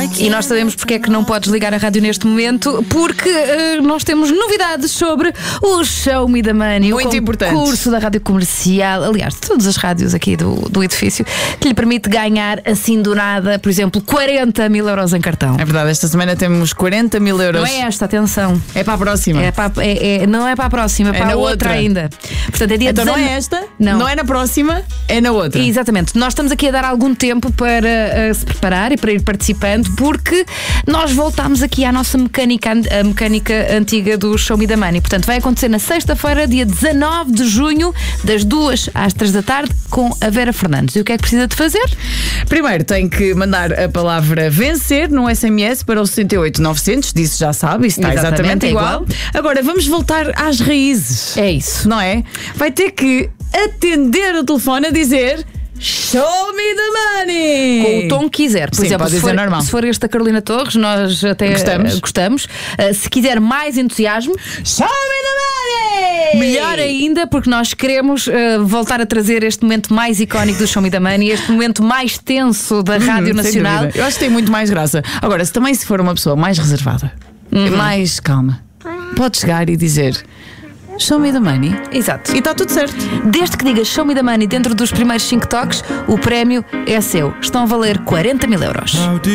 E nós sabemos porque é que não podes ligar a rádio neste momento, porque nós temos novidades sobre o Show Me the Money. Muito importante. O concurso da rádio comercial, aliás, de todas as rádios aqui do edifício, que lhe permite ganhar assim do nada, por exemplo, 40 mil euros em cartão. É verdade, esta semana temos 40 mil euros. Não é esta, atenção. É para a próxima. Não é para a próxima, é para a outra ainda. Portanto, é dia então não é esta, não é na próxima, é na outra. Exatamente. Nós estamos aqui a dar algum tempo para se preparar e para ir participando, porque nós voltámos aqui à nossa mecânica antiga do Show Me the Money. Portanto, vai acontecer na sexta-feira, dia 19 de junho, das 2 às 3 da tarde, com a Vera Fernandes. E o que é que precisa de fazer? Primeiro tem que mandar a palavra vencer num SMS para o 68900, disso já sabe, isso está exatamente igual. Agora vamos voltar às raízes. É isso. Não é? Vai ter que atender o telefone a dizer: Show me the money! Com o tom que quiser. Por exemplo, se for esta Carolina Torres, nós até gostamos. Se quiser mais entusiasmo, Show me the money! Melhor ainda, porque nós queremos voltar a trazer este momento mais icónico do Show Me the Money, este momento mais tenso da Rádio Nacional. Eu acho que tem muito mais graça. Agora, se for uma pessoa mais reservada, mais calma, pode chegar e dizer: Show me the money. Exato. E está tudo certo. Desde que digas Show me the money dentro dos primeiros 5 toques, o prémio é seu. Estão a valer 40 mil euros.